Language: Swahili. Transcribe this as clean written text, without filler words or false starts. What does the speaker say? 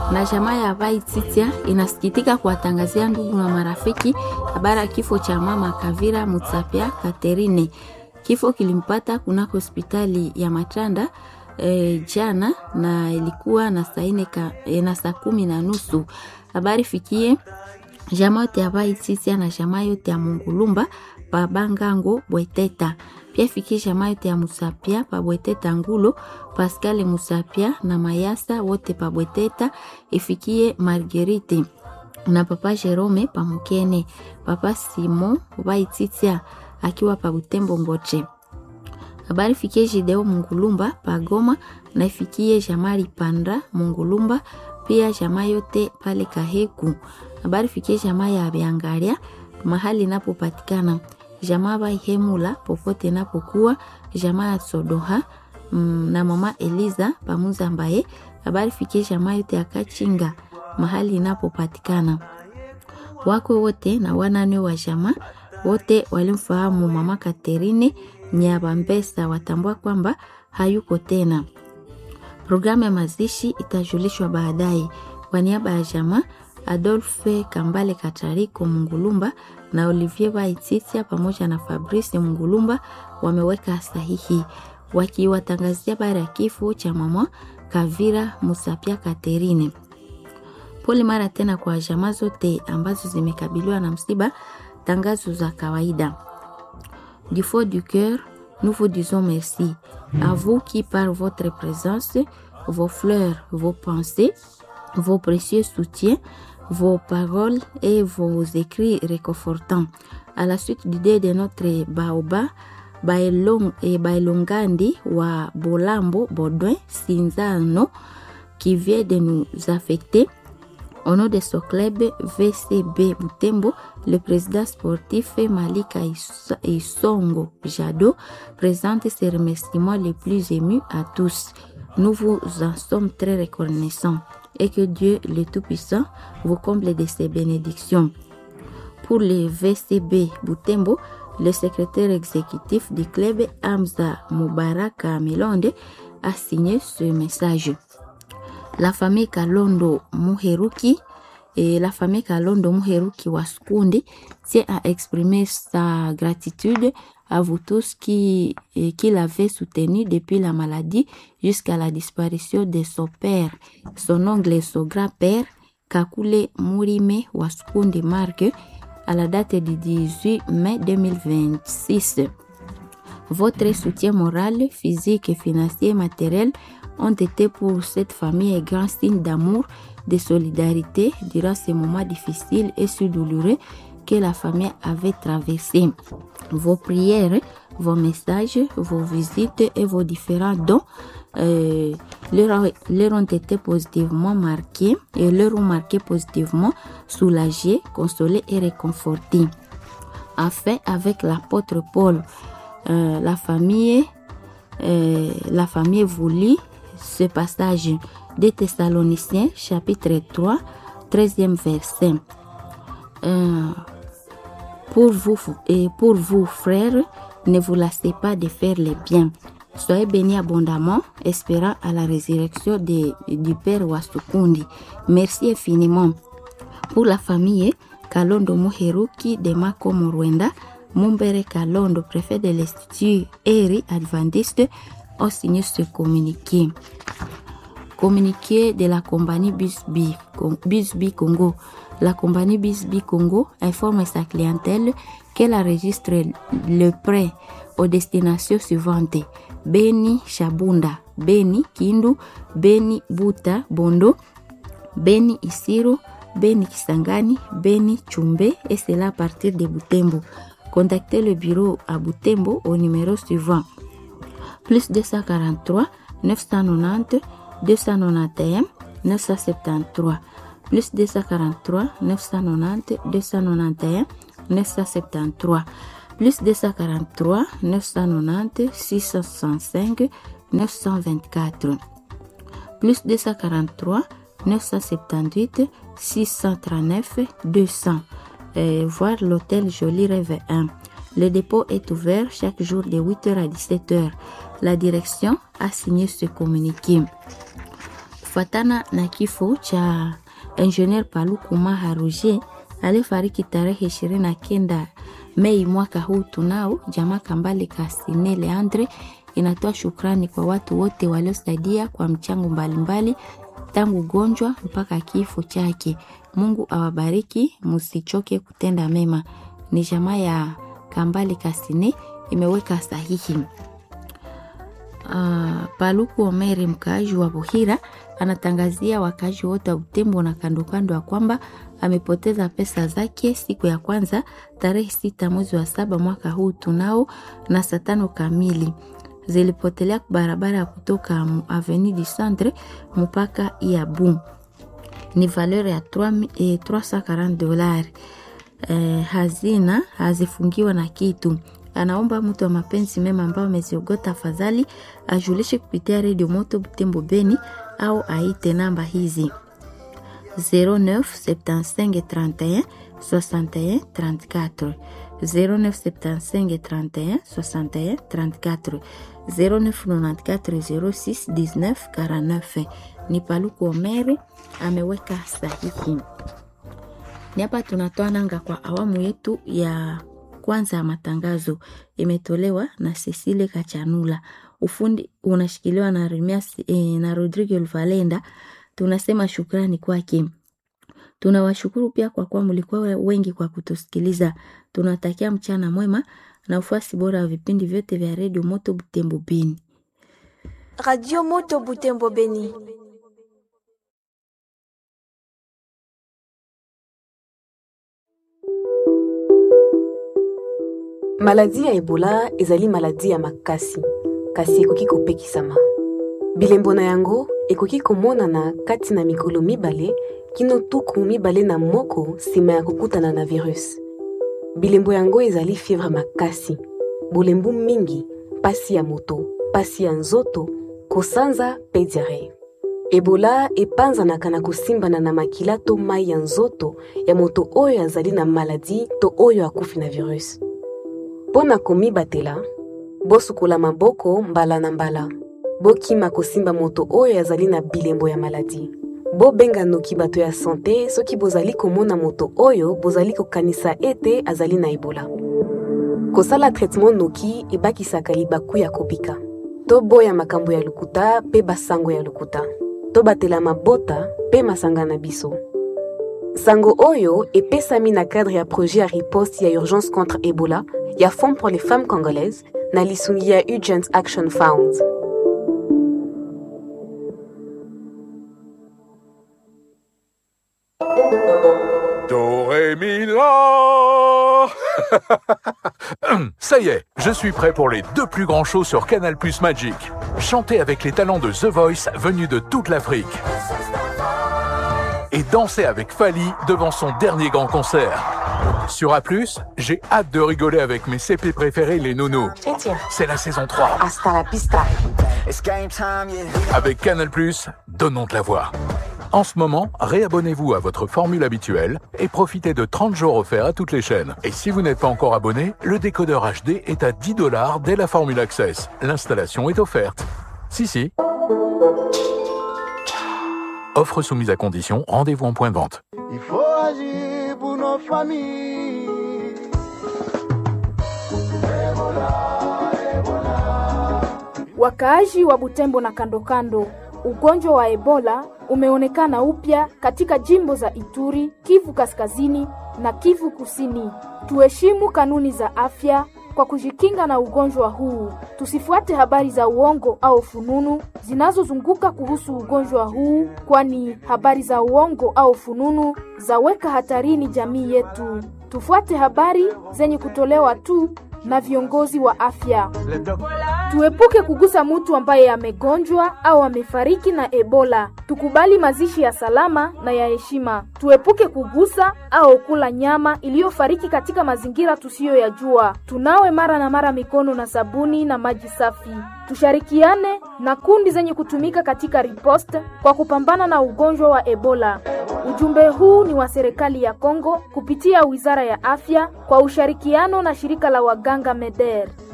Na jamaa ya Vaititia inasikitika kuwatangazia ndugu na marafiki habari ya kifo cha mama Kavira Mutsapia Katerine. Kifo kilimpata kunako hospitali ya Matanda jana na ilikuwa na saa 10:30. Habari fikie jamaa yote ya Vaititia na jamaa yote ya Mungulumba pa Bangango Bweteta. Pia fikie jamaa yote ya Musapia pa Bweteta Ngulo, Pascal Musapia na Mayasa wote pa Bweteta. Ifikie Marguerite na papa Jerome pa Mukene, papa Simon Vaititia akiwa pa Butembo Ngoche. Habari fikie Jideo Mungulumba pa Goma na ifikie Jamari Pandra Mungulumba, pia jamaa yote pale Kaheku. Habari fikie jamaa ya Biangaria mahali inapopatikana, jamaa Baihemula popote inapokuwa, jamaa ya Sodoha na mama Eliza pamuza mbaye. Habari fikie jamaa yote ya Kachinga mahali inapopatikana. Wako wote na wanane wa jamaa wote walimfahamu mama Katerine Nyabambesa watambua kwamba hayuko tena. Programu ya mazishi itajulishwa baadaye. Kwa niaba ya jamaa, Adolphe Kambale Katariko Mungulumba na Olivier Vaititia pamoja na Fabrice Mungulumba wameweka sahihi wakiwatangazia habari ya kifo cha mama Kavira Mutsapia Katerine. Pole mara tena kwa jamaa zote ambazo zimekabiliwa na msiba. Tangazo za kawaida. Du fond du cœur, nous vous disons merci à vous qui par votre présence, vos fleurs, vos pensées, vos précieux soutiens, vos paroles et vos écrits réconfortants. À la suite du deuil de notre Baoba, Bailongandi wa Bolambo Baudouin Sinzano, qui vient de nous affecter, au nom de ce club VCB Butembo, le président sportif Malika Isongo Jado présente ses remerciements les plus émus à tous. Nous vous en sommes très reconnaissants et que Dieu le Tout-Puissant vous comble de ses bénédictions. Pour le VCB Butembo, le secrétaire exécutif du club Hamza Mubaraka Melonde a signé ce message. La famille Kalondo Muheruki Waskundi tient à exprimer sa gratitude à vous tous qui l'avaient soutenu depuis la maladie jusqu'à la disparition de son père, son oncle et son grand-père, Kakule Murime Waskundi Marc, à la date du 18 mai 2026. Votre soutien moral, physique, financier et matériel ont été pour cette famille un grand signe d'amour, de solidarité durant ces moments difficiles et si douloureux que la famille avait traversés. Vos prières, vos messages, vos visites et vos différents dons leur ont été positivement marqués et leur ont marqué positivement, soulagés, consolés et réconfortés. Enfin, avec l'apôtre Paul, la famille voulut ce passage des Thessaloniciens, chapitre 3, 13e verset. Pour vous, frères, ne vous lassez pas de faire le bien. Soyez bénis abondamment, espérant à la résurrection du Père Wasukundi. Merci infiniment. Pour la famille, Kalondo Muheruki de Makomo Rwenda, Mumbere Kalondo, préfet de l'Institut Eri Adventiste, ont signé ce communiqué. Communiqué de la compagnie Bisby Congo. La compagnie Bisby Congo informe sa clientèle qu'elle enregistre le prêt aux destinations suivantes: Beni Shabunda, Beni Kindu, Beni Buta Bondo, Beni Isiro, Beni Kisangani, Beni Chumbe, et cela à partir de Butembo. Contactez le bureau à Butembo au numéro suivant: plus 243 990 291 973, plus 243 990 291 973, plus 243 990 665 924, plus 243 978 639 200. Voir l'hôtel Joli Rêve 1. Le dépôt est ouvert chaque jour de 8h à 17h. La direction a signé ce communiqué. kufuatana na kifo cha Engineer Paluku Maha Roger alifariki tarehe 29 Mei mwaka huu. Tunao jamaa Kambale Kasine Leandre inatoa shukrani kwa watu wote waliosaidia kwa mchango mbalimbali tangu gonjwa mpaka kifo chake. Mungu awabariki, msichoke kutenda mema. Ni jamaa ya Kambale Kasine imeweka sahihi. Paluku Omeri, mkaaji wa Buhira, anatangazia wakaaji wote wa Butembo na kando kando ya kwamba amepoteza pesa zake siku ya kwanza tarehe 6 mwezi wa 7 mwaka huu. Tunao na saa 5 kamili zilipotelea barabara ya kutoka Avenue du Centre mpaka Yabu. Ni valeur ya $340. Hazina hazifungiwa na kitu. Anaomba mtu wa mapenzi mema ambao ameziogota afadhali ajulishe kupitia Radio Moto Butembo Beni au aite namba hizi 09 75 31 61 34 09 75 31 61 34 0994 06 19 49. Ni Paluku Omeri ameweka sahihi. Ni hapa tunatoa nanga kwa awamu yetu ya kwanza ya matangazo. Imetolewa na Cecile Kachanula. Ufundi unashikiliwa na Remias na Rodrigo Valenda. Tunasema shukrani kwake. Tunawashukuru pia kwa kuwa mlikuwa wengi kwa kutusikiliza. Tunatakia mchana mwema na ufuasi bora wa vipindi vyote vya Radio Moto Butembo Beni. Radio Moto Butembo Beni. Maladie ya Ebola ezali maladie ya makasi. Kasi ekoki kopekisama. Bilembo na yango ekoki komonana kati na mikolo mibale kino tuku mibale na moko sima ya kokutana na virus. Bilembo yango ezali fievre makasi, bolembu mingi, pasi ya moto, pasi ya nzoto, kosanza pe diarrhée. Ebola epanzanaka na kosimbana na makila to mai ya nzoto ya moto oyo azali na maladi to oyo akufi na virus. Pona komibatela, bosukola maboko mbala na mbala. Bokima kosimba moto oyo azali na bilembo ya maladi. Bobenga noki bato ya santé soki bozali komona moto oyo bozali kokanisa ete azali na Ebola. Kosala traitement noki ebakisaka libaku ya kobika. To boya makambo ya lukuta pe basango ya lukuta. To batela mabota pe masanga na biso. Sango oyo epesami na cadre ya projet ya riposte ya urgence contre Ebola ya Fonds pour les femmes congolaises na lisungi ya Urgent Action Fund. Do, ré, mi, la. Ça y est, je suis prêt pour les 2 plus grands shows sur Canal+ Magic. Chanter avec les talents de The Voice venus de toute l'Afrique. Et danser avec Fali devant son dernier grand concert. Sur A+, j'ai hâte de rigoler avec mes CP préférés, les nounous. C'est la saison 3. Hasta la pista. Avec Canal+, donnons de la voix. En ce moment, réabonnez-vous à votre formule habituelle et profitez de 30 jours offerts à toutes les chaînes. Et si vous n'êtes pas encore abonné, le décodeur HD est à $10 dès la formule Access. L'installation est offerte. Si. Offre soumise à condition, rendez-vous en point de vente. Il faut agir pour nos familles. Wakaaji wa Butembo na kando kando, ugonjwa wa Ebola umeonekana upya katika jimbo za Ituri, Kivu Kaskazini na Kivu Kusini. Tuheshimu kanuni za afya kwa kujikinga na ugonjwa huu. Tusifuate habari za uongo au fununu zinazozunguka kuhusu ugonjwa huu, kwani habari za uongo au fununu zaweka hatarini jamii yetu. Tufuate habari zenye kutolewa tu na viongozi wa afya. Tuepuke kugusa mtu ambaye amegonjwa au amefariki na Ebola. Tukubali mazishi ya salama na ya heshima. Tuepuke kugusa au kula nyama iliyofariki katika mazingira tusiyoyajua. Tunawe mara na mara mikono na sabuni na maji safi. Tushirikiane na kundi zenye kutumika katika riposte kwa kupambana na ugonjwa wa Ebola. Ujumbe huu ni wa serikali ya Kongo kupitia Wizara ya Afya kwa ushirikiano na shirika la waganga MEDER.